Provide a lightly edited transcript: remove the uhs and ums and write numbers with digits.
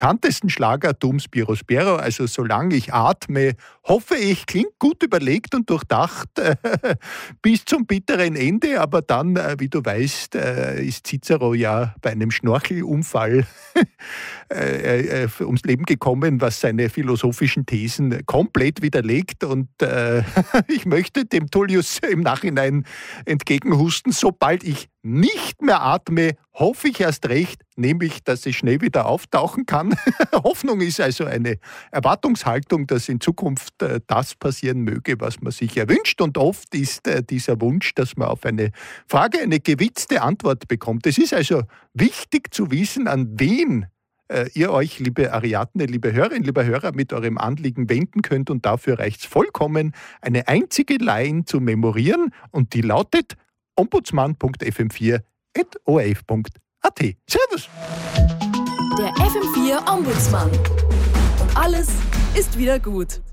bekanntesten Schlager Dum Spiro Spero, also solange ich atme, hoffe ich, klingt gut überlegt und durchdacht bis zum bitteren Ende, aber dann, wie du weißt, ist Cicero ja bei einem Schnorchelunfall ums Leben gekommen, was seine philosophischen Thesen komplett widerlegt und ich möchte dem Tullius im Nachhinein entgegenhusten, sobald ich nicht mehr atme, hoffe ich erst recht, nämlich, dass ich schnell wieder auftauchen kann. Hoffnung ist also eine Erwartungshaltung, dass in Zukunft das passieren möge, was man sich erwünscht. Und oft ist dieser Wunsch, dass man auf eine Frage eine gewitzte Antwort bekommt. Es ist also wichtig zu wissen, an wen ihr euch, liebe Ariadne, liebe Hörerinnen, liebe Hörer, mit eurem Anliegen wenden könnt. Und dafür reicht es vollkommen, eine einzige Line zu memorieren. Und die lautet ombudsmann.fm4@orf.at. Servus! Der FM4 Ombudsmann. Und alles ist wieder gut.